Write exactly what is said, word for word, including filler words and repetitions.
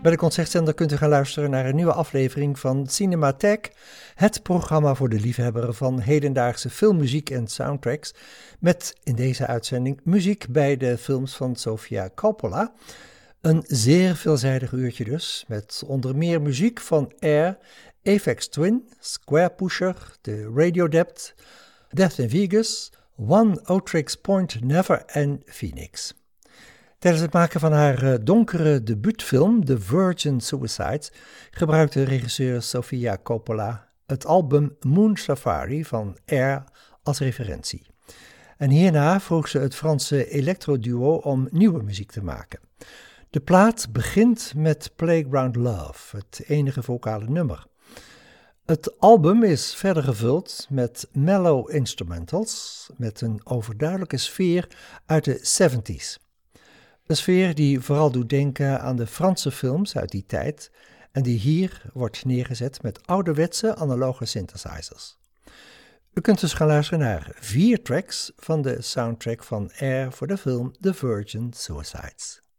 Bij de Concertzender kunt u gaan luisteren naar een nieuwe aflevering van Cinematheek, het programma voor de liefhebber van hedendaagse filmmuziek en soundtracks, met in deze uitzending muziek bij de films van Sofia Coppola. Een zeer veelzijdig uurtje dus, met onder meer muziek van Air, Aphex Twin, Square Pusher, The Radio Depth, Death in Vegas, One Otrix Point Never en Phoenix. Tijdens het maken van haar donkere debuutfilm The Virgin Suicides gebruikte regisseur Sofia Coppola het album Moon Safari van Air als referentie. En hierna vroeg ze het Franse electroduo om nieuwe muziek te maken. De plaat begint met Playground Love, het enige vocale nummer. Het album is verder gevuld met mellow instrumentals met een overduidelijke sfeer uit de zeventig. Een sfeer die vooral doet denken aan de Franse films uit die tijd en die hier wordt neergezet met ouderwetse analoge synthesizers. U kunt dus gaan luisteren naar vier tracks van de soundtrack van Air voor de film The Virgin Suicides.